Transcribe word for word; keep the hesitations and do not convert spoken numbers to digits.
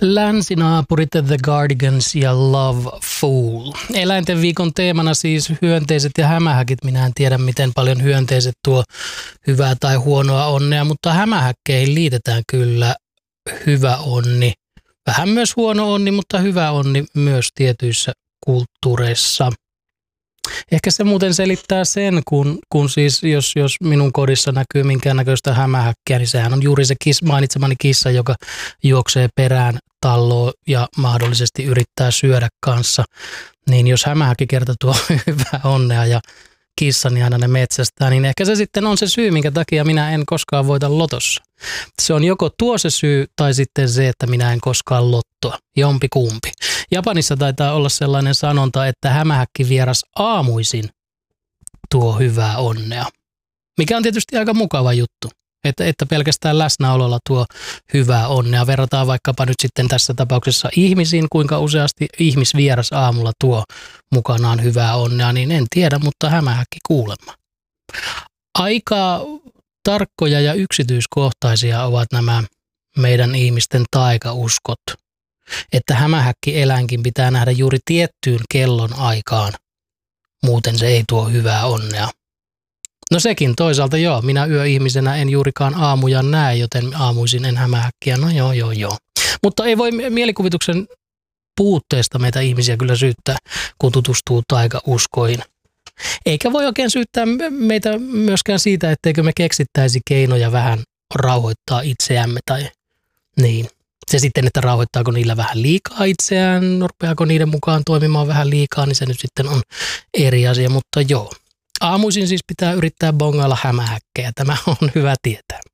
Länsinaapurit The Cardigans ja Love Fool. Eläinten viikon teemana siis hyönteiset ja hämähäkit. Minä en tiedä, miten paljon hyönteiset tuo hyvää tai huonoa onnea, mutta hämähäkkeihin liitetään kyllä hyvä onni. Vähän myös huono onni, mutta hyvä onni myös tietyissä kulttuureissa. Ehkä se muuten selittää sen, kun, kun siis jos, jos minun kodissa näkyy minkäännäköistä hämähäkkiä, niin sehän on juuri se kis, mainitsemani kissa, joka juoksee perään talloa ja mahdollisesti yrittää syödä kanssa. Niin jos hämähäkki kerta tuo hyvää onnea ja kissani aina ne metsästää, niin ehkä se sitten on se syy, minkä takia minä en koskaan voita lotossa. Se on joko tuo se syy tai sitten se, että minä en koskaan lottoa. Jompi kumpi. Japanissa taitaa olla sellainen sanonta, että hämähäkki vieras aamuisin tuo hyvää onnea. Mikä on tietysti aika mukava juttu, että, että pelkästään läsnäololla tuo hyvää onnea. Verrataan vaikkapa nyt sitten tässä tapauksessa ihmisiin, kuinka useasti ihmisvieras aamulla tuo mukanaan hyvää onnea, niin en tiedä, mutta hämähäkki kuulemma. Aika tarkkoja ja yksityiskohtaisia ovat nämä meidän ihmisten taikauskot, että hämähäkkieläinkin pitää nähdä juuri tiettyyn kellon aikaan, muuten se ei tuo hyvää onnea. No sekin toisaalta joo, minä yöihmisenä en juurikaan aamuja näe, joten aamuisin en hämähäkkiä, no joo joo joo. Mutta ei voi mielikuvituksen puutteesta meitä ihmisiä kyllä syyttää, kun tutustuu taikauskoihin. Eikä voi oikein syyttää meitä myöskään siitä, etteikö me keksittäisi keinoja vähän rauhoittaa itseämme tai niin. Se sitten, että rauhoittaako niillä vähän liikaa itseään, rupeaako niiden mukaan toimimaan vähän liikaa, niin se nyt sitten on eri asia, mutta joo. Aamuisin siis pitää yrittää bongailla hämähäkkejä, tämä on hyvä tietää.